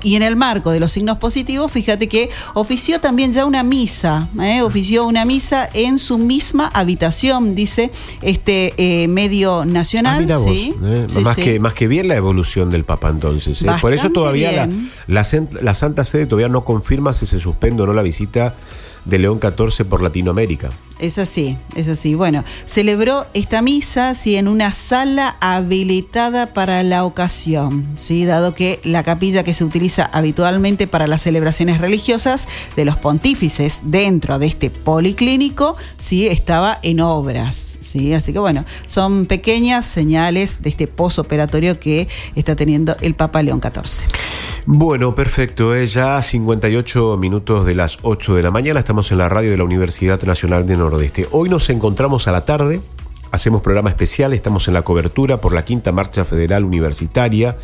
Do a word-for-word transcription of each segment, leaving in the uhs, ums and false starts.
Y en el marco de los signos positivos, fíjate que ofició también ya una misa, ¿eh? ofició una misa en su misma habitación, dice este eh, medio nacional. Ah, mirá vos, ¿sí? eh, Sí, más, sí. Que, más que bien la evolución del Papa entonces. ¿eh? Por eso todavía la, la, la Santa Sede todavía no confirma si se suspende o no la visita de León catorce por Latinoamérica. Es así, es así. Bueno, celebró esta misa sí, en una sala habilitada para la ocasión, ¿sí? Dado que la capilla que se utiliza habitualmente para las celebraciones religiosas de los pontífices dentro de este policlínico, sí, estaba en obras, ¿sí? Así que bueno, son pequeñas señales de este posoperatorio que está teniendo el Papa León catorce. Bueno, perfecto, eh, ya cincuenta y ocho minutos de las ocho de la mañana, estamos en la radio de la Universidad Nacional de Nordeste. Hoy nos encontramos a la tarde, hacemos programa especial, estamos en la cobertura por la quinta marcha federal universitaria,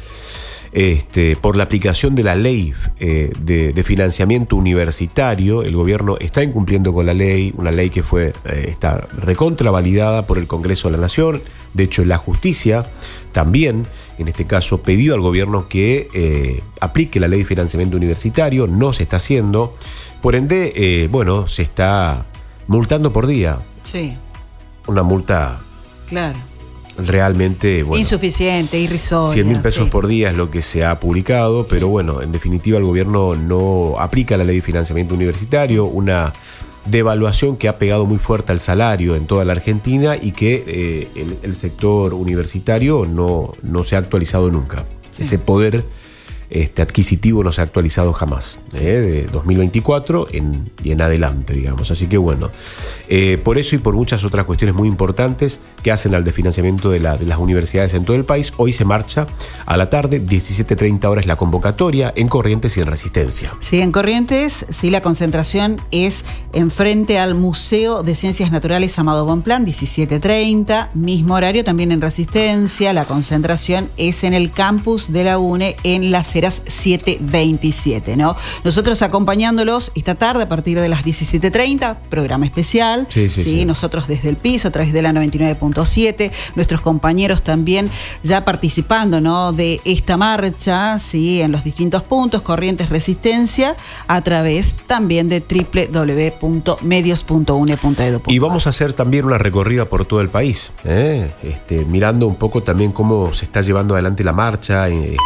este, por la aplicación de la ley eh, de, de financiamiento universitario. El gobierno está incumpliendo con la ley, una ley que fue eh, está recontravalidada por el Congreso de la Nación. De hecho, la justicia también, en este caso, pidió al gobierno que eh, aplique la ley de financiamiento universitario. No se está haciendo. Por ende, eh, bueno, se está multando por día. Sí. Una multa. Claro. Realmente, bueno, insuficiente, irrisoria. cien mil pesos sí. por día es lo que se ha publicado, pero sí. Bueno, en definitiva el gobierno no aplica la ley de financiamiento universitario, una devaluación que ha pegado muy fuerte al salario en toda la Argentina y que eh, el, el sector universitario no, no se ha actualizado nunca. Sí. Ese poder este, adquisitivo no se ha actualizado jamás, sí. eh, de dos mil veinticuatro en, y en adelante, digamos. Así que bueno, eh, por eso y por muchas otras cuestiones muy importantes que hacen al desfinanciamiento de, la, de las universidades en todo el país, hoy se marcha a la tarde, diecisiete treinta horas la convocatoria, en Corrientes y en Resistencia. Sí, en Corrientes, sí, la concentración es enfrente al Museo de Ciencias Naturales Amado Bonpland, diecisiete treinta, mismo horario también en Resistencia, la concentración es en el campus de la UNE en Las Heras siete veintisiete, ¿no? Nosotros acompañándolos esta tarde a partir de las diecisiete treinta, programa especial, sí, sí, ¿sí? sí. Nosotros desde el piso, a través de la noventa y nueve punto siete, nuestros compañeros también ya participando, ¿no? de esta marcha, ¿sí? en los distintos puntos, Corrientes, Resistencia, a través también de doble u doble u doble u punto medios punto u n e punto e d u punto a r. Y vamos a hacer también una recorrida por todo el país, ¿eh? este, mirando un poco también cómo se está llevando adelante la marcha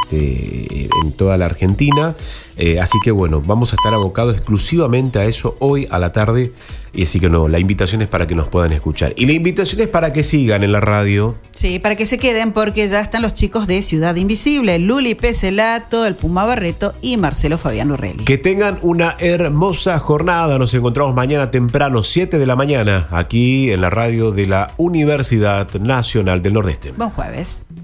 este, en toda la Argentina, eh, así que bueno, vamos a estar abocados exclusivamente a eso hoy a la tarde, y así que no, la invitación es para que nos puedan escuchar, y la invitación es para que sigan en la radio. Sí, para que se queden, porque ya están los chicos de Ciudad Invisible, Luli Peselato, el Puma Barreto y Marcelo Fabián Urrelli. Que tengan una hermosa jornada, nos encontramos mañana temprano, siete de la mañana, aquí en la radio de la Universidad Nacional del Nordeste. Buen jueves.